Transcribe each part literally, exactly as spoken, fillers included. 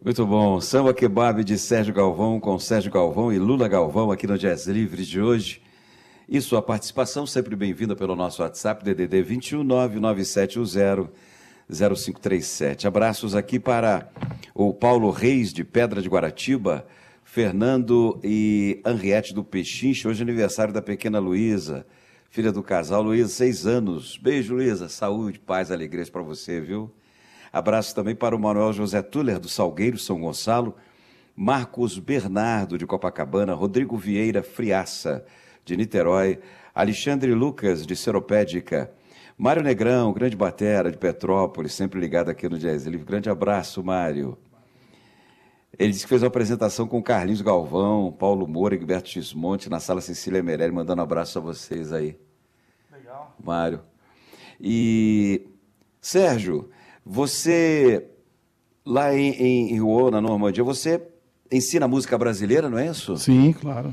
Muito bom. Samba Kebab de Sérgio Galvão, com Sérgio Galvão e Lula Galvão aqui no Jazz Livre de hoje. E sua participação sempre bem-vinda pelo nosso WhatsApp, D D D vinte e um, nove nove sete um zero, zero cinco três sete. Abraços aqui para o Paulo Reis, de Pedra de Guaratiba, Fernando e Henriette do Pechinche. Hoje é aniversário da pequena Luísa, filha do casal. Luísa, seis anos. Beijo, Luísa. Saúde, paz, alegria para você, viu? Abraço também para o Manuel José Tuller, do Salgueiro, São Gonçalo, Marcos Bernardo, de Copacabana, Rodrigo Vieira Friaça, de Niterói, Alexandre Lucas, de Seropédica, Mário Negrão, grande batera, de Petrópolis, sempre ligado aqui no Jazz Livre. Grande abraço, Mário. Ele disse que fez uma apresentação com Carlinhos Galvão, Paulo Moura e Gilberto Gismonte, na Sala Cecília Meirelles, mandando um abraço a vocês aí. Legal. Mário. E, Sérgio, você, lá em, em, em Rouen, na Normandia, você ensina música brasileira, não é isso? Sim, claro.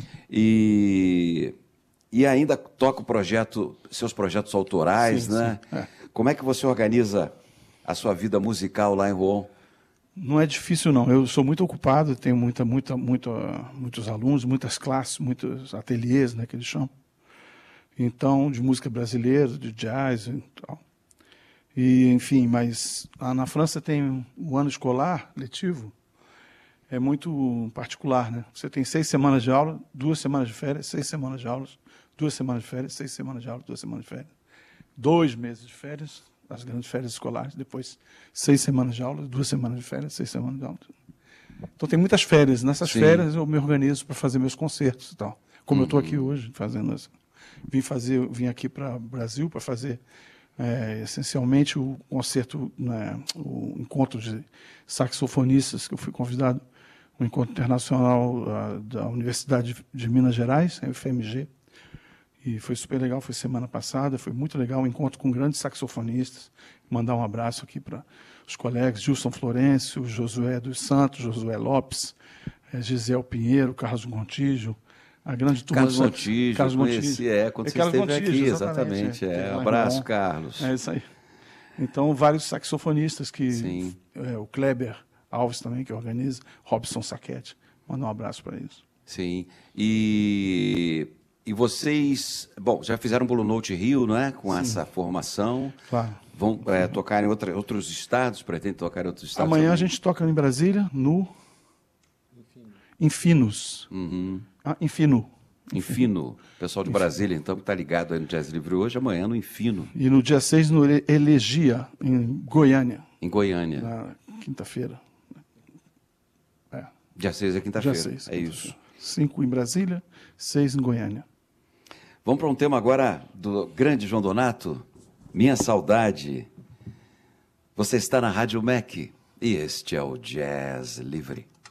E, e ainda toca o projeto, seus projetos autorais, Sim, né? sim, é. Como é que você organiza a sua vida musical lá em Rouen? Não é difícil, não. Eu sou muito ocupado, tenho muita, muita, muita, muitos alunos, muitas classes, muitos ateliês, né, que eles chamam. Então, de música brasileira, de jazz e tal. E, enfim, mas lá na França tem o ano escolar letivo, é muito particular, né? Você tem seis semanas de aula, duas semanas de férias, seis semanas de aulas, duas semanas de férias, seis semanas de aula, duas semanas de férias. Dois meses de férias, as grandes férias escolares, depois seis semanas de aula, duas semanas de férias, seis semanas de aula. Então tem muitas férias. Nessas Sim. férias eu me organizo para fazer meus concertos e tal. Como Uhum. eu estou aqui hoje fazendo isso. Vim fazer, vim aqui para o Brasil para fazer é, essencialmente o concerto, né, o encontro de saxofonistas que eu fui convidado, um encontro internacional uh, da Universidade de, de Minas Gerais, a U F M G. E foi super legal, foi semana passada, foi muito legal, um encontro com grandes saxofonistas. Mandar um abraço aqui para os colegas, Gilson Florencio, Josué dos Santos, Josué Lopes, eh, Gisele Pinheiro, Carlos Gontijo, a grande turma Carlos do Gontijo, Carlos conheci, é, quando É você Carlos esteve Gontijo, aqui, exatamente. é. É. Lá em Abraço, Rouen. Carlos. É isso aí. Então, vários saxofonistas que... Sim. É, o Kleber Alves também, que organiza, Robson Saquete. Manda um abraço para eles. Sim. E, e vocês, bom, já fizeram Blue Note Rio, não é? Com Sim. essa formação. Claro. Vão é, tocar em outra, outros estados, pretendem tocar em outros estados? Amanhã também? a gente toca em Brasília, no... Infinos. Uhum. Ah, Infino. Infino. Pessoal de Brasília, então, que está ligado aí no Jazz Livre hoje, amanhã no Infino, E no dia seis, no Ele- Elegia, em Goiânia, em Goiânia. na quinta-feira. É, Dia seis é dia quinta-feira. seis. É isso. cinco em Brasília, seis em Goiânia. Vamos para um tema agora do grande João Donato. Minha saudade. Você está na Rádio M E C e este é o Jazz Livre.